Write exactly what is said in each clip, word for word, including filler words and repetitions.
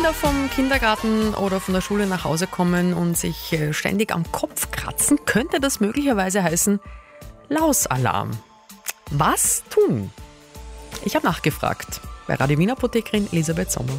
Kinder vom Kindergarten oder von der Schule nach Hause kommen und sich äh, ständig am Kopf kratzen, könnte das möglicherweise heißen Lausalarm. Was tun? Ich habe nachgefragt bei Radio Wien Apothekerin Elisabeth Sommer.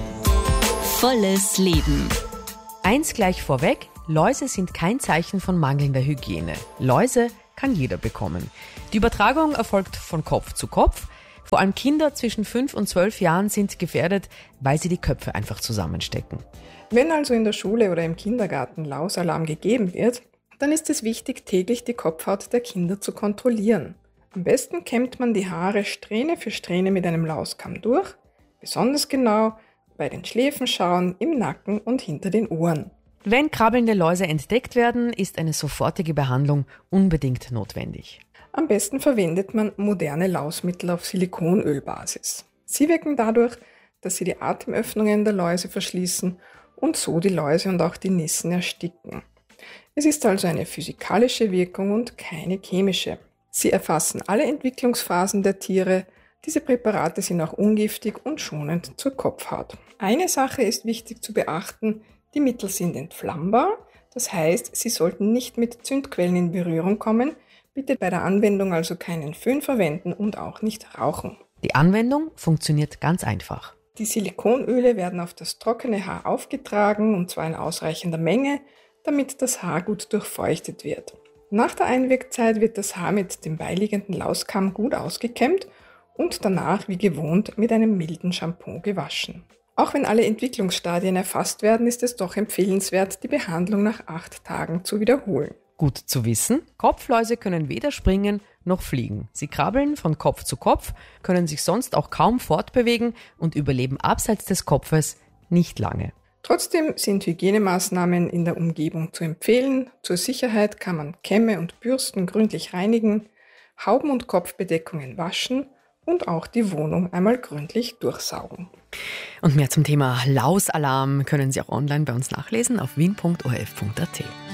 Volles Leben. Eins gleich vorweg, Läuse sind kein Zeichen von mangelnder Hygiene. Läuse kann jeder bekommen. Die Übertragung erfolgt von Kopf zu Kopf. Vor allem Kinder zwischen fünf und zwölf Jahren sind gefährdet, weil sie die Köpfe einfach zusammenstecken. Wenn also in der Schule oder im Kindergarten Lausalarm gegeben wird, dann ist es wichtig, täglich die Kopfhaut der Kinder zu kontrollieren. Am besten kämmt man die Haare Strähne für Strähne mit einem Lauskamm durch, besonders genau bei den Schläfenschauen, im Nacken und hinter den Ohren. Wenn krabbelnde Läuse entdeckt werden, ist eine sofortige Behandlung unbedingt notwendig. Am besten verwendet man moderne Lausmittel auf Silikonölbasis. Sie wirken dadurch, dass sie die Atemöffnungen der Läuse verschließen und so die Läuse und auch die Nissen ersticken. Es ist also eine physikalische Wirkung und keine chemische. Sie erfassen alle Entwicklungsphasen der Tiere. Diese Präparate sind auch ungiftig und schonend zur Kopfhaut. Eine Sache ist wichtig zu beachten, die Mittel sind entflammbar, das heißt, sie sollten nicht mit Zündquellen in Berührung kommen. Bitte bei der Anwendung also keinen Föhn verwenden und auch nicht rauchen. Die Anwendung funktioniert ganz einfach. Die Silikonöle werden auf das trockene Haar aufgetragen, und zwar in ausreichender Menge, damit das Haar gut durchfeuchtet wird. Nach der Einwirkzeit wird das Haar mit dem beiliegenden Lauskamm gut ausgekämmt und danach wie gewohnt mit einem milden Shampoo gewaschen. Auch wenn alle Entwicklungsstadien erfasst werden, ist es doch empfehlenswert, die Behandlung nach acht Tagen zu wiederholen. Gut zu wissen, Kopfläuse können weder springen noch fliegen. Sie krabbeln von Kopf zu Kopf, können sich sonst auch kaum fortbewegen und überleben abseits des Kopfes nicht lange. Trotzdem sind Hygienemaßnahmen in der Umgebung zu empfehlen. Zur Sicherheit kann man Kämme und Bürsten gründlich reinigen, Hauben- und Kopfbedeckungen waschen und auch die Wohnung einmal gründlich durchsaugen. Und mehr zum Thema Lausalarm können Sie auch online bei uns nachlesen auf wien punkt o r f punkt a t.